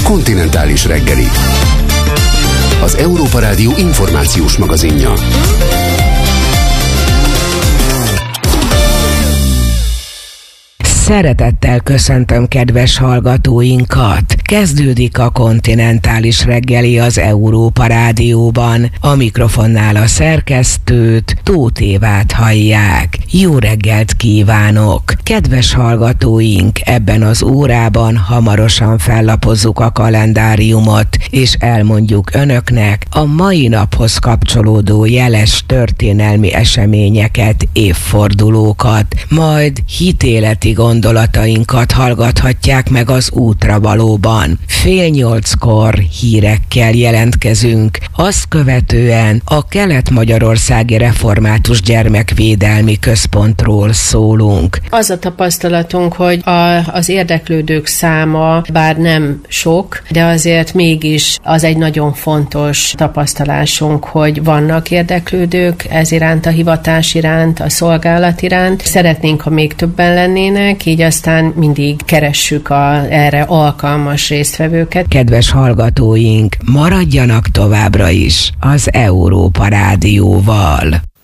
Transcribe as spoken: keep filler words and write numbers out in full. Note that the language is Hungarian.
Kontinentális reggeli. Az Európa Rádió információs magazinja. Szeretettel köszöntöm kedves hallgatóinkat! Kezdődik a Kontinentális reggeli az Európa Rádióban. A mikrofonnál a szerkesztőt, Tóth Évát hallják. Jó reggelt kívánok! Kedves hallgatóink, ebben az órában hamarosan fellapozzuk a kalendáriumot, és elmondjuk önöknek a mai naphoz kapcsolódó jeles történelmi eseményeket, évfordulókat, majd hitéleti gondolatainkat hallgathatják meg az útravalóban. Fél nyolckor hírekkel jelentkezünk, azt követően a Kelet-Magyarországi Református Gyermekvédelmi Központról szólunk. Az a tapasztalatunk, hogy a, az érdeklődők száma bár nem sok, de azért mégis az egy nagyon fontos tapasztalásunk, hogy vannak érdeklődők ez iránt, a hivatás iránt, a szolgálat iránt. Szeretnénk, ha még többen lennének, így aztán mindig keressük a, erre alkalmas résztvevőket. Kedves hallgatóink, maradjanak továbbra is az Európa Rádióval.